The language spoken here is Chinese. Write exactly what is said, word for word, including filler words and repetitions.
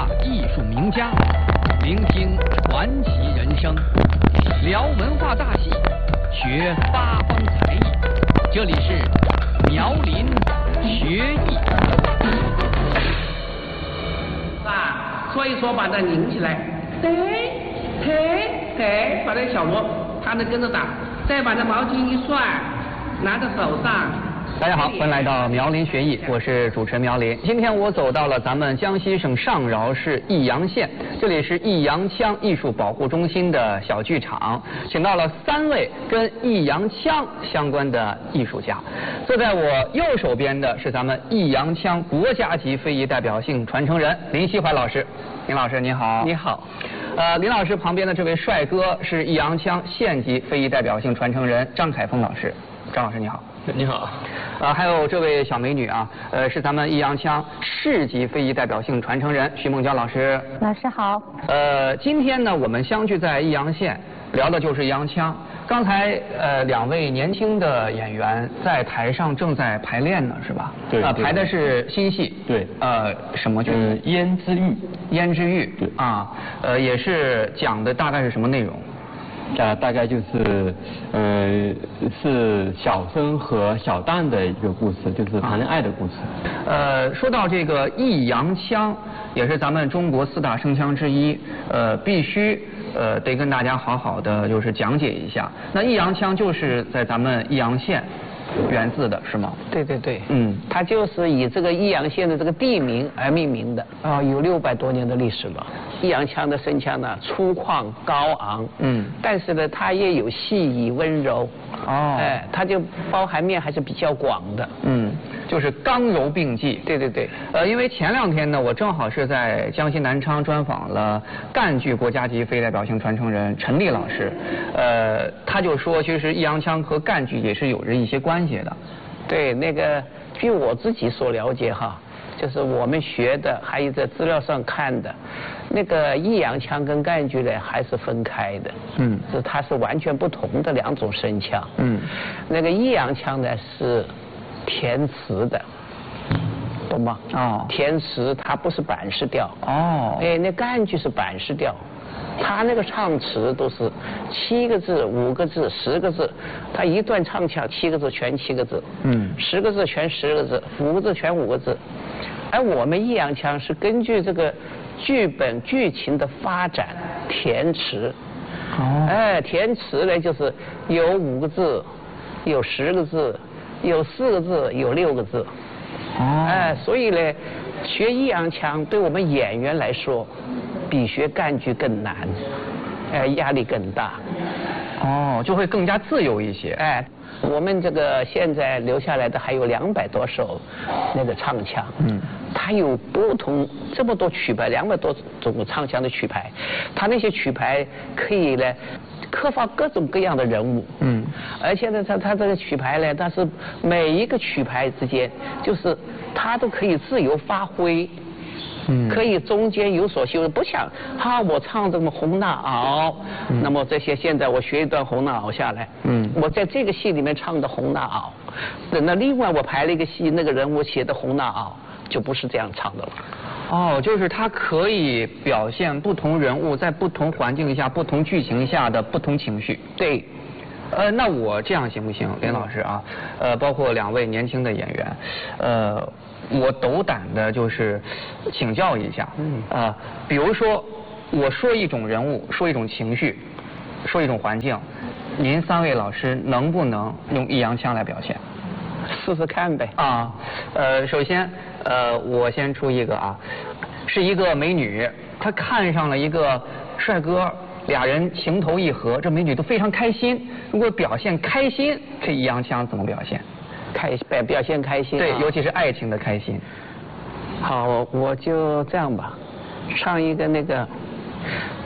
化艺术名家，聆听传奇人生，聊文化大戏，学八方才艺。这里是苗林学艺。 啊，所以说把它拧起来，对，嘿，嘿，把那小锣，他能跟着打，再把这毛巾一涮，拿在手上。 大家好，欢迎来到苗林学艺，我是主持人苗林。今天我走到了咱们江西省上饶市益阳县，这里是益阳腔艺术保护中心的小剧场，请到了三位跟益阳腔相关的艺术家。坐在我右手边的是咱们益阳腔国家级非遗代表性传承人林锡怀老师。林老师你好。 你好。 呃，林老师旁边的这位帅哥是益阳腔县级非遗代表性传承人张凯峰老师。张老师你好。 你好。 呃，还有这位小美女啊，呃，是咱们益阳腔市级非遗代表性传承人徐梦娇老师。 老师好。 呃，今天呢，我们相聚在益阳县，聊的就是益阳腔。刚才呃，两位年轻的演员在台上正在排练呢，是吧？ 对。 呃，排的是新戏。 对。 呃，什么剧？ 嗯，胭脂玉。 胭脂玉。 对。 啊，呃，也是讲的大概是什么内容？ 啊，大概就是，呃，是小生和小旦的一个故事，就是谈恋爱的故事。 呃，说到这个益阳腔，也是咱们中国四大声腔之一，呃，必须呃得跟大家好好的就是讲解一下。那益阳腔就是在咱们益阳县源自的是吗？ 对对对， 嗯， 它就是以这个益阳县的这个地名而命名的啊，有六百多年的历史了。益阳腔的声腔呢，粗犷高昂， 嗯， 但是呢，它也有细腻温柔， 哦， 哎，它就包含面还是比较广的， 嗯，就是刚柔并济。 对对对， 呃，因为前两天呢，我正好是在江西南昌专访了赣剧国家级非遗代表性传承人陈丽老师，呃，他就说，其实益阳腔和赣剧也是有着一些关系的。 对，那个据我自己所了解哈，就是我们学的，还有在资料上看的，那个益阳腔跟赣剧呢还是分开的， 嗯， 是它是完全不同的两种声腔， 嗯， 那个益阳腔呢是填词的，懂吗？ 哦， 填词它不是板式调， 哦， 哎，那赣剧是板式调。他那个唱词都是七个字、五个字、十个字，他一段唱腔七个字全七个字， 嗯，十个字全十个字，五个字全五个字。而我们益阳腔是根据这个剧本剧情的发展填词， 哦， 哎，填词呢就是有五个字，有十个字，有四个字，有六个字， 哦， 哎，所以呢，学益阳腔对我们演员来说，比学赣剧更难，哎，压力更大。 哦，就会更加自由一些。 哎，我们这个现在留下来的还有两百多首那个唱腔， 嗯， 它有不同这么多曲牌，两百多种唱腔的曲牌，它那些曲牌可以呢刻画各种各样的人物， 嗯， 而且呢，它它这个曲牌呢，它是每一个曲牌之间，就是它都可以自由发挥。 嗯， 可以中间有所修，不像哈我唱这么红娜袄，嗯，那么这些现在我学一段红娜袄下来，嗯，我在这个戏里面唱的红娜袄，那另外我排了一个戏，那个人物写的红娜袄就不是这样唱的了。 哦，就是它可以表现不同人物在不同环境下、不同剧情下的不同情绪。 对。 呃，那我这样行不行，林老师啊？呃，包括两位年轻的演员，呃，我斗胆的就是请教一下，嗯，啊、呃，比如说我说一种人物，说一种情绪，说一种环境，您三位老师能不能用益阳腔来表现？ 试试看呗。 啊，呃，首先，呃，我先出一个啊，是一个美女，她看上了一个帅哥。俩人情投意合，这美女都非常开心。如果表现开心，这益阳腔怎么表现？ 开表表现开心、啊， 对，尤其是爱情的开心。 好，我就这样吧，唱一个那个